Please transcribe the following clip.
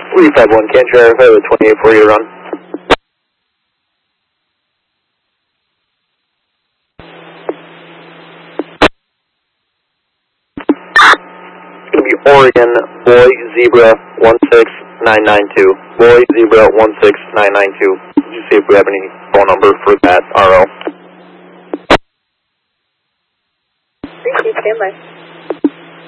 351, can't verify the 28 for your run. It's going to be Oregon, Boy Zebra 16992. Boy Zebra 16992. You see if we have any phone number for that RO. Appreciate standby.